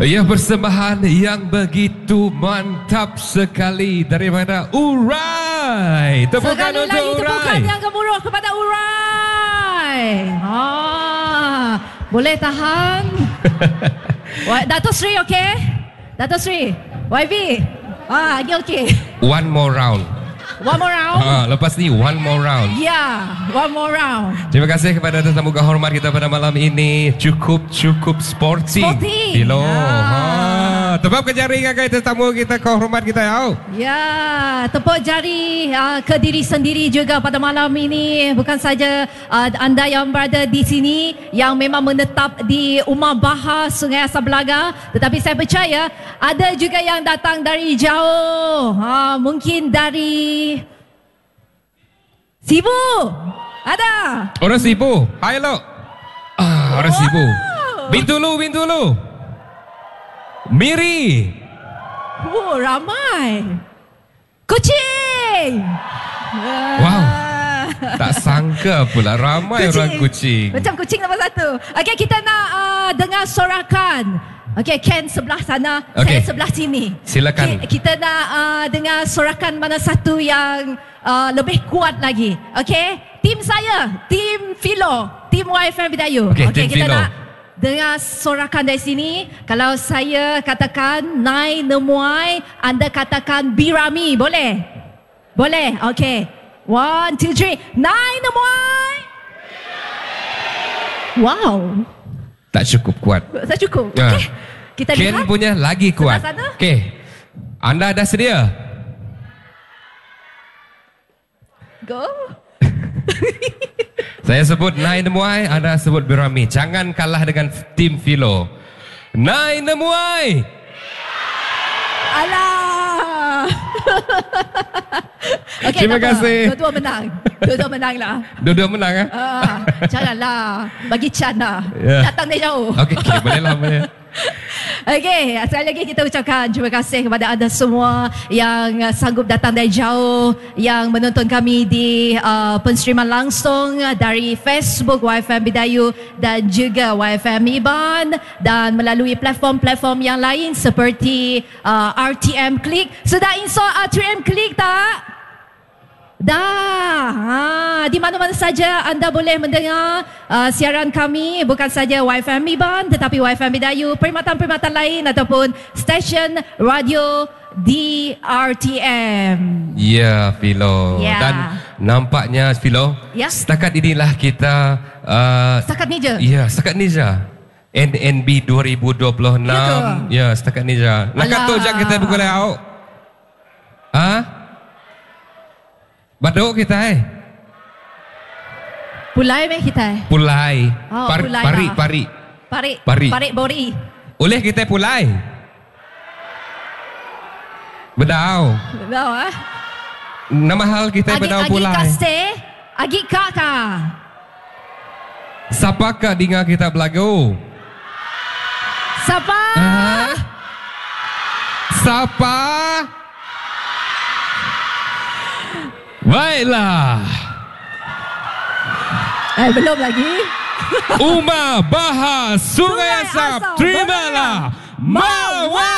Ya, persembahan yang begitu mantap sekali daripada Urai. Tepukan untuk Urai. Tepukan yang gemuruh kepada Urai. Boleh tahan. Dato' Sri okey? Dato' Sri, YB. Lagi okey. One more round. One more round. Lepas ni one more round. Ya, one more round. Terima kasih kepada tetamu kehormat kita pada malam ini. Cukup sporting. Bilo. Tepuk jari kan tetamu kita kehormat kita ya. Ya, tepuk jari ke diri sendiri juga pada malam ini. Bukan saja anda yang berada di sini yang memang menetap di Umar Bahar Sungai Asam Belaga, tetapi saya percaya ada juga yang datang dari jauh. Mungkin dari Sibu. Ada. Orang Sibu. Hai lo. Orang Sibu. Bintulu. Miri. Ramai. Kucing. Wow. Tak sangka pula ramai orang Kucing. Macam kucing nombor satu. Okey, kita nak dengar sorakan. Okey, Ken sebelah sana, saya sebelah sini. Silakan. Kita nak dengar sorakan mana satu yang lebih kuat lagi. Okey, tim saya, tim Philo, tim YFM Bidayuh. Okey, kita Philo. nak dengar sorakan dari sini. Kalau saya katakan Nai Nemuai, anda katakan Birami, boleh? Boleh. Okey. 1, 2, 3. Nai Nemuai. Wow. Tak cukup kuat. Tak cukup. Okey. Kita Ken lihat. punya lagi kuat. Okey. Anda dah sedia? Go. Saya sebut Nai Nemuai, anda sebut Birami. Jangan kalah dengan tim Philo. Nai Nemuai. Alah. Okay, terima kasih. Dua-dua menang. Dua-dua menang lah. Dua-dua menang eh? Janganlah. Bagi Chan lah. Datang dari jauh. Okey, boleh lah. Boleh. Okey, sekali lagi kita ucapkan terima kasih kepada anda semua yang sanggup datang dari jauh, yang menonton kami di penstreaman langsung dari Facebook YFM Bidayuh dan juga YFM Iban, dan melalui platform-platform yang lain seperti RTM Click. Sudah install RTM Click tak? Dah. Di mana-mana saja anda boleh mendengar siaran kami, bukan saja YFM Iban tetapi YFM Bidayuh, perkhidmatan-perkhidmatan lain ataupun stesen radio di RTM. Ya, Philo. Dan nampaknya Philo, setakat inilah kita setakat ni je. Ya, setakat ni je. NNB 2026. Ya, setakat ni je. Nak kata je kita boleh out. Baduk kita Pulai meh kita Pulai. Parik bori. Oleh kita pulai. Bedau. Nama hal kita bedau pulai. Agi kaste, agi kaka. Siapakah dengar kita belagu? Siapa? Siapa? Baiklah. Belum lagi. Umar Bahar Sungai Asap, terimalah Mawar.